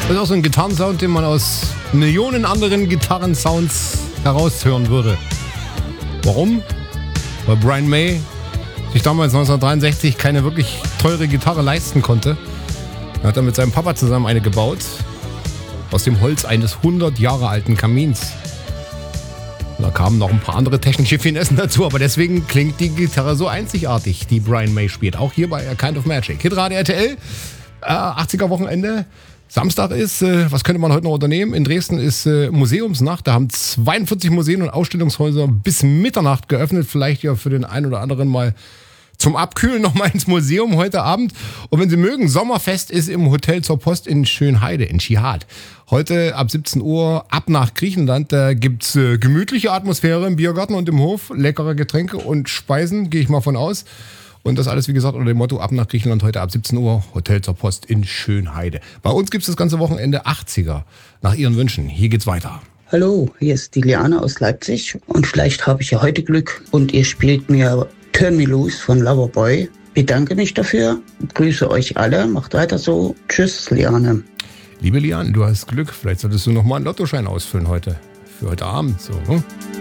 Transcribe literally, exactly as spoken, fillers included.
Das ist auch so ein Gitarrensound, den man aus Millionen anderen Gitarrensounds heraushören würde. Warum? Weil Brian May sich damals neunzehnhundertdreiundsechzig keine wirklich teure Gitarre leisten konnte. Er hat dann mit seinem Papa zusammen eine gebaut. Aus dem Holz eines hundert Jahre alten Kamins. Und da kamen noch ein paar andere technische Finessen dazu, aber deswegen klingt die Gitarre so einzigartig, die Brian May spielt. Auch hier bei A Kind of Magic. Hitradio R T L, äh, achtziger Wochenende. Samstag ist, äh, was könnte man heute noch unternehmen? In Dresden ist äh, Museumsnacht. Da haben zweiundvierzig Museen und Ausstellungshäuser bis Mitternacht geöffnet. Vielleicht ja für den einen oder anderen mal zum Abkühlen noch mal ins Museum heute Abend. Und wenn Sie mögen, Sommerfest ist im Hotel zur Post in Schönheide, in Schihad. Heute ab siebzehn Uhr ab nach Griechenland. Da gibt's äh, gemütliche Atmosphäre im Biergarten und im Hof. Leckere Getränke und Speisen, gehe ich mal von aus. Und das alles, wie gesagt, unter dem Motto ab nach Griechenland heute ab siebzehn Uhr, Hotel zur Post in Schönheide. Bei uns gibt's das ganze Wochenende achtziger. Nach Ihren Wünschen. Hier geht's weiter. Hallo, hier ist die Liane aus Leipzig. Und vielleicht habe ich ja heute Glück und ihr spielt mir Turn Me Loose von Loverboy. Bedanke mich dafür. Grüße euch alle. Macht weiter so. Tschüss, Liane. Liebe Liane, du hast Glück. Vielleicht solltest du noch mal einen Lottoschein ausfüllen heute. Für heute Abend. So, hm?